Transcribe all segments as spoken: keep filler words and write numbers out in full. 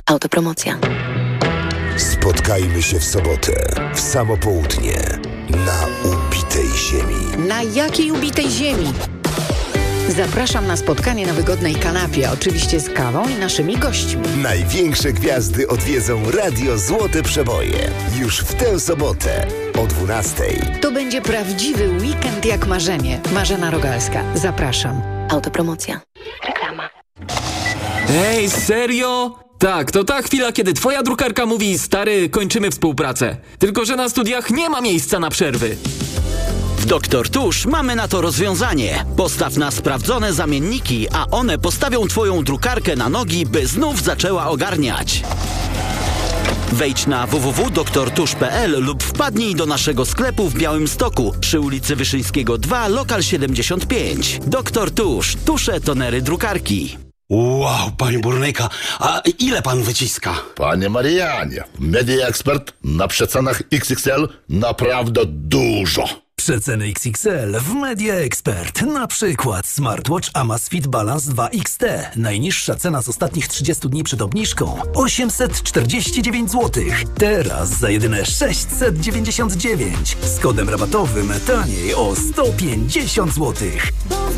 Autopromocja. Spotkajmy się w sobotę, w samo południe, na ubitej ziemi. Na jakiej ubitej ziemi? Zapraszam na spotkanie na wygodnej kanapie, oczywiście z kawą i naszymi gośćmi. Największe gwiazdy odwiedzą Radio Złote Przeboje. Już w tę sobotę o dwunastej. To będzie prawdziwy weekend jak marzenie. Marzena Rogalska. Zapraszam. Autopromocja. Reklama. Ej, serio? Tak, to ta chwila, kiedy twoja drukarka mówi: stary, kończymy współpracę. Tylko że na studiach nie ma miejsca na przerwy. W Doktor Tusz mamy na to rozwiązanie. Postaw na sprawdzone zamienniki, a one postawią twoją drukarkę na nogi, by znów zaczęła ogarniać. Wejdź na w w w kropka doktor tusz kropka p l lub wpadnij do naszego sklepu w Białymstoku przy ulicy Wyszyńskiego dwa, lokal siedemdziesiąt pięć. Doktor Tusz. Tusze, tonery, drukarki. Wow, panie burnyka, a ile pan wyciska? Panie Marianie, Media Expert na przecenach X X L naprawdę dużo. Przeceny X X L w Media Expert. Na przykład smartwatch Amazfit Balance dwa X T. Najniższa cena z ostatnich trzydziestu dni przed obniżką osiemset czterdzieści dziewięć złotych. Teraz za jedyne sześćset dziewięćdziesiąt dziewięć. Z kodem rabatowym taniej o sto pięćdziesiąt złotych.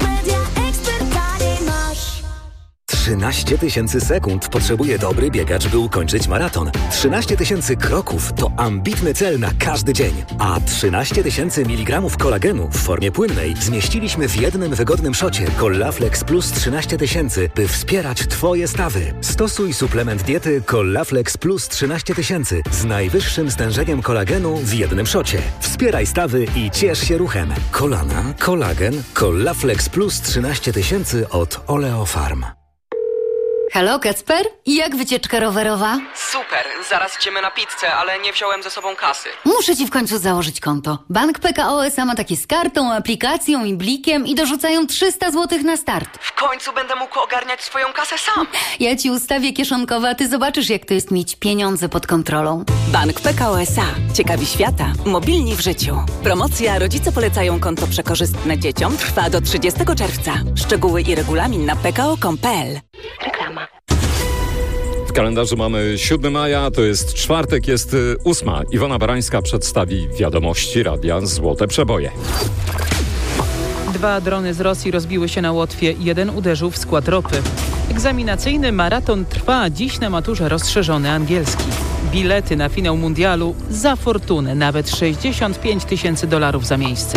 trzynaście tysięcy sekund potrzebuje dobry biegacz, by ukończyć maraton. trzynaście tysięcy kroków to ambitny cel na każdy dzień. A trzynaście tysięcy miligramów kolagenu w formie płynnej zmieściliśmy w jednym wygodnym szocie Collaflex Plus trzynaście tysięcy, by wspierać twoje stawy. Stosuj suplement diety Collaflex Plus trzynaście tysięcy z najwyższym stężeniem kolagenu w jednym szocie. Wspieraj stawy i ciesz się ruchem. Kolana, kolagen, Collaflex Plus trzynaście tysięcy od Oleofarm. Halo, Kacper? Jak wycieczka rowerowa? Super, zaraz idziemy na pizzę, ale nie wziąłem ze sobą kasy. Muszę ci w końcu założyć konto. Bank P K O S A ma takie z kartą, aplikacją i blikiem i dorzucają trzysta złotych na start. W końcu będę mógł ogarniać swoją kasę sam. Ja ci ustawię kieszonkowe, a ty zobaczysz, jak to jest mieć pieniądze pod kontrolą. Bank P K O S A. Ciekawi świata. Mobilni w życiu. Promocja Rodzice polecają konto przekorzystne dzieciom trwa do trzydziestego czerwca. Szczegóły i regulamin na p k o kropka com kropka p l. Reklama. W kalendarzu mamy siódmego maja, to jest czwartek, jest ósma. Iwona Barańska przedstawi wiadomości Radia Złote Przeboje. Dwa drony z Rosji rozbiły się na Łotwie, jeden uderzył w skład ropy. Egzaminacyjny maraton trwa, dziś na maturze rozszerzony angielski. Bilety na finał mundialu za fortunę, nawet sześćdziesiąt pięć tysięcy dolarów za miejsce.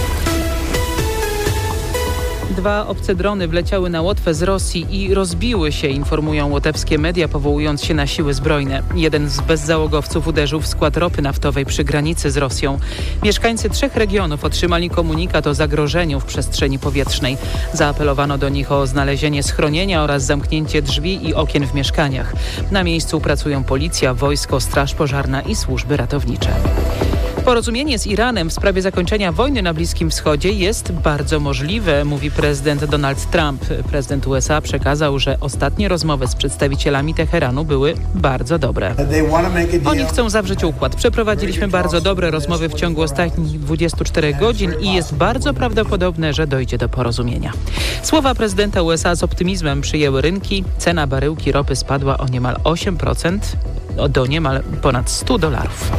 Dwa obce drony wleciały na Łotwę z Rosji i rozbiły się, informują łotewskie media, powołując się na siły zbrojne. Jeden z bezzałogowców uderzył w skład ropy naftowej przy granicy z Rosją. Mieszkańcy trzech regionów otrzymali komunikat o zagrożeniu w przestrzeni powietrznej. Zaapelowano do nich o znalezienie schronienia oraz zamknięcie drzwi i okien w mieszkaniach. Na miejscu pracują policja, wojsko, straż pożarna i służby ratownicze. Porozumienie z Iranem w sprawie zakończenia wojny na Bliskim Wschodzie jest bardzo możliwe, mówi prezydent Donald Trump. Prezydent U S A przekazał, że ostatnie rozmowy z przedstawicielami Teheranu były bardzo dobre. Oni chcą zawrzeć układ. Przeprowadziliśmy bardzo dobre rozmowy w ciągu ostatnich dwudziestu czterech godzin i jest bardzo prawdopodobne, że dojdzie do porozumienia. Słowa prezydenta U S A z optymizmem przyjęły rynki. Cena baryłki ropy spadła o niemal osiem procent do niemal ponad stu dolarów.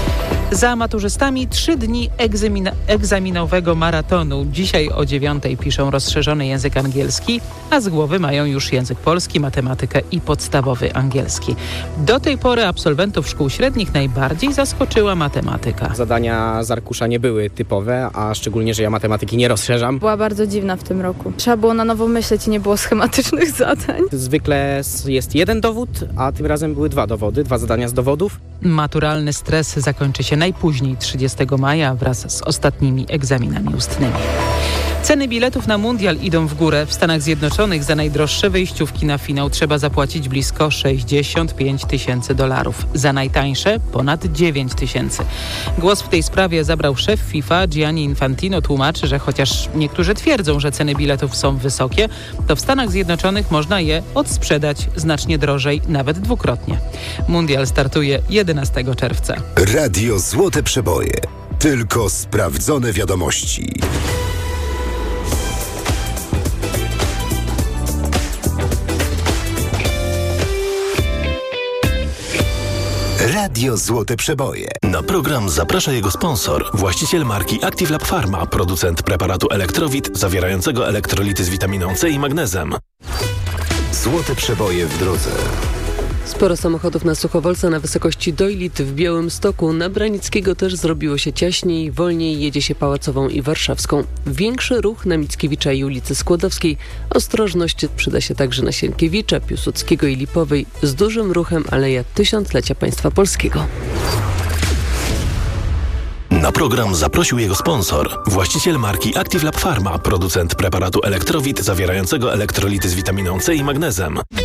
Za maturzystami trzy dni egzamina- egzaminowego maratonu. Dzisiaj o dziewiątej piszą rozszerzony język angielski, a z głowy mają już język polski, matematykę i podstawowy angielski. Do tej pory absolwentów szkół średnich najbardziej zaskoczyła matematyka. Zadania z arkusza nie były typowe, a szczególnie, że ja matematyki nie rozszerzam. Była bardzo dziwna w tym roku. Trzeba było na nowo myśleć i nie było schematycznych zadań. Zwykle jest jeden dowód, a tym razem były dwa dowody, dwa zadania z dowodów. Maturalny stres zakończy się najpóźniej trzydziestego maja wraz z ostatnimi egzaminami ustnymi. Ceny biletów na mundial idą w górę. W Stanach Zjednoczonych za najdroższe wejściówki na finał trzeba zapłacić blisko sześćdziesiąt pięć tysięcy dolarów. Za najtańsze ponad dziewięć tysięcy. Głos w tej sprawie zabrał szef FIFA Gianni Infantino. Tłumaczy, że chociaż niektórzy twierdzą, że ceny biletów są wysokie, to w Stanach Zjednoczonych można je odsprzedać znacznie drożej, nawet dwukrotnie. Mundial startuje jedenastego czerwca. Radio Złote Przeboje. Tylko sprawdzone wiadomości. Radio Złote Przeboje. Na program zaprasza jego sponsor, właściciel marki Active Lab Pharma, producent preparatu Elektrowit zawierającego elektrolity z witaminą C i magnezem. Złote Przeboje w drodze. Sporo samochodów na Suchowolca na wysokości Dojlit w Białymstoku. Na Branickiego też zrobiło się ciaśniej, wolniej jedzie się Pałacową i Warszawską. Większy ruch na Mickiewicza i ulicy Skłodowskiej. Ostrożność przyda się także na Sienkiewicza, Piłsudskiego i Lipowej. Z dużym ruchem Aleja Tysiąclecia Państwa Polskiego. Na program zaprosił jego sponsor, właściciel marki Active Lab Pharma, producent preparatu Elektrowit zawierającego elektrolity z witaminą C i magnezem.